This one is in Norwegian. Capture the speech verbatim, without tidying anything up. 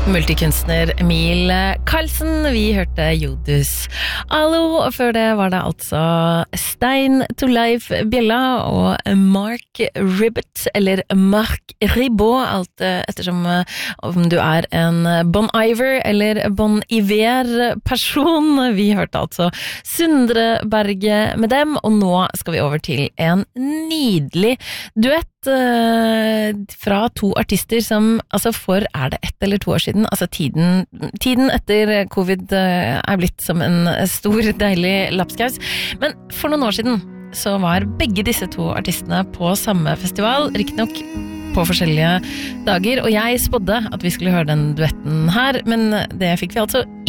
Multikunstner Emil Karlsen, vi hørte Jodus Allo, og før det var det altså Stein Torleif Bjella og Mark Ribot, eller Mark Ribot, alt ettersom om du er en Bon Iver eller Bon Iver person. Vi hørte altså Sundre Berge med dem, og nå skal vi over til en nydelig duett fra to artister som, altså for er det ett eller to år siden, altså tiden, tiden etter covid er blitt som en stor, deilig lapskaus, men for noen år siden så var begge disse to artistene på samme festival, riktignok på forskjellige dager, og jeg spådde at vi skulle høre den duetten her, men det fikk vi altså